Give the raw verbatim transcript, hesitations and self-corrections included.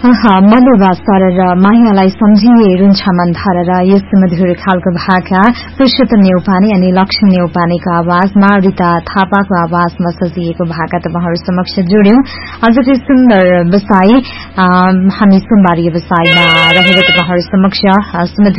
मनोबास गरेर मायालाई सम्झिए रुन्छ मन धरेर यस मधुर खालको भाका पुरुषोत्तम नेउपाने अनि लक्ष्मी नेउपानेको आवाजमा रीता थापाको आवाजमा सजिएको भाका तपाईहरु समक्ष जोड्यौं। आजको सुन्दर बसाई हामी सोमबारी बसाईमा रहेर तपाईहरु समक्ष